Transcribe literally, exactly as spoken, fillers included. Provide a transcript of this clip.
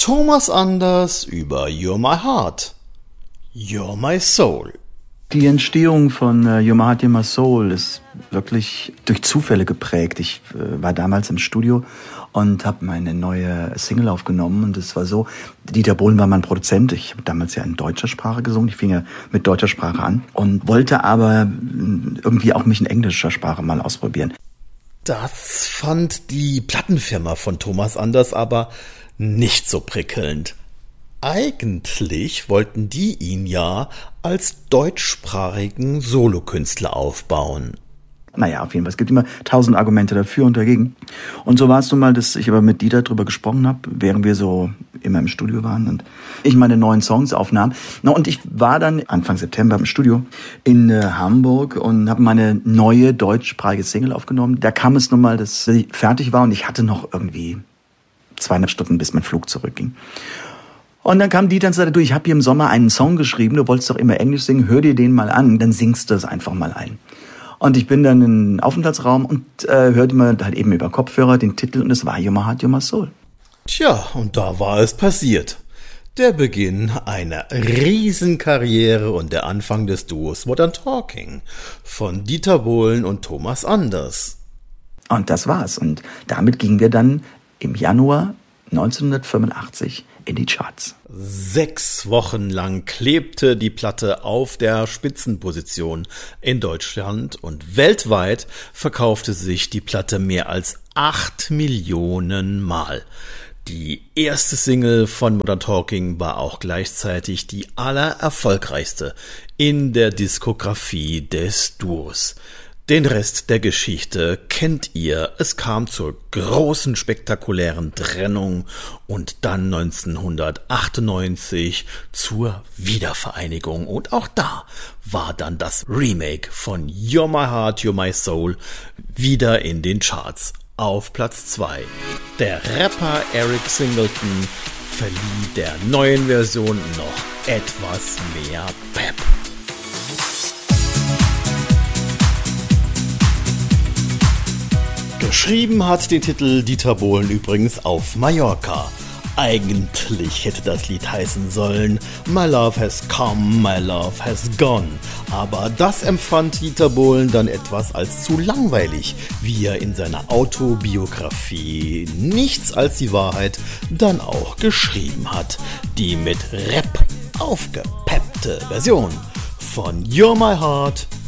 Thomas Anders über You're My Heart, You're My Soul. Die Entstehung von uh, You're My Heart, You're My Soul ist wirklich durch Zufälle geprägt. Ich äh, war damals im Studio und habe meine neue Single aufgenommen. Und es war so, Dieter Bohlen war mein Produzent. Ich habe damals ja in deutscher Sprache gesungen. Ich fing ja mit deutscher Sprache an und wollte aber irgendwie auch mich in englischer Sprache mal ausprobieren. Das fand die Plattenfirma von Thomas Anders aber nicht so prickelnd. Eigentlich wollten die ihn ja als deutschsprachigen Solokünstler aufbauen. Naja, auf jeden Fall. Es gibt immer tausend Argumente dafür und dagegen. Und so war es nun mal, dass ich aber mit Dieter drüber gesprochen habe, während wir so immer im Studio waren und ich meine neuen Songs aufnahm. Na, und ich war dann Anfang September im Studio in äh, Hamburg und habe meine neue deutschsprachige Single aufgenommen. Da kam es nun mal, dass sie fertig war und ich hatte noch irgendwie zweieinhalb Stunden, bis mein Flug zurückging. Und dann kam Dieter und sagte, du, ich habe hier im Sommer einen Song geschrieben, du wolltest doch immer Englisch singen, hör dir den mal an, dann singst du es einfach mal ein. Und ich bin dann in den Aufenthaltsraum und äh, hörte mal halt eben über Kopfhörer den Titel und es war You're My Heart, You're My Soul. Tja, und da war es passiert. Der Beginn einer Riesenkarriere und der Anfang des Duos Modern Talking von Dieter Bohlen und Thomas Anders. Und das war's. Und damit gingen wir dann im Januar neunzehnhundertfünfundachtzig in die Charts. Sechs Wochen lang klebte die Platte auf der Spitzenposition in Deutschland und weltweit verkaufte sich die Platte mehr als acht Millionen Mal. Die erste Single von Modern Talking war auch gleichzeitig die allererfolgreichste in der Diskografie des Duos. Den Rest der Geschichte kennt ihr. Es kam zur großen spektakulären Trennung und dann neunzehnhundertachtundneunzig zur Wiedervereinigung. Und auch da war dann das Remake von You're My Heart, You're My Soul wieder in den Charts auf Platz zwei. Der Rapper Eric Singleton verlieh der neuen Version noch etwas mehr Pep. Geschrieben hat den Titel Dieter Bohlen übrigens auf Mallorca. Eigentlich hätte das Lied heißen sollen My Love Has Come, My Love Has Gone. Aber das empfand Dieter Bohlen dann etwas als zu langweilig, wie er in seiner Autobiografie Nichts als die Wahrheit dann auch geschrieben hat. Die mit Rap aufgepeppte Version von You're My Heart,